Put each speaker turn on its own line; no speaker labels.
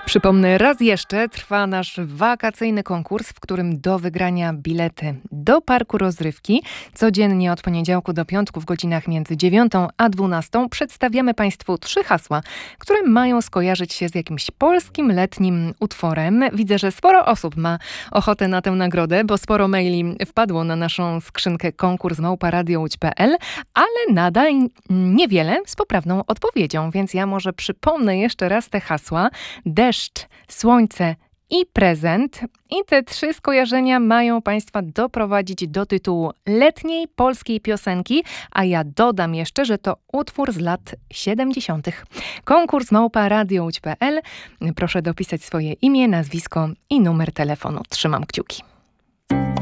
Przypomnę raz jeszcze, trwa nasz wakacyjny konkurs, w którym do wygrania bilety do parku rozrywki codziennie od poniedziałku do piątku w godzinach między 9 a 12 przedstawiamy Państwu 3 hasła, które mają skojarzyć się z jakimś polskim letnim utworem. Widzę, że sporo osób ma ochotę na tę nagrodę, bo sporo maili wpadło na naszą skrzynkę konkurs@radiołódź.pl, ale nadal niewiele z poprawną odpowiedzią, więc ja może przypomnę jeszcze raz te hasła. Deszcz, słońce i prezent. I te 3 skojarzenia mają Państwa doprowadzić do tytułu letniej polskiej piosenki, a ja dodam jeszcze, że to utwór z lat 70. Konkurs@radiołódź.pl. Proszę dopisać swoje imię, nazwisko i numer telefonu. Trzymam kciuki.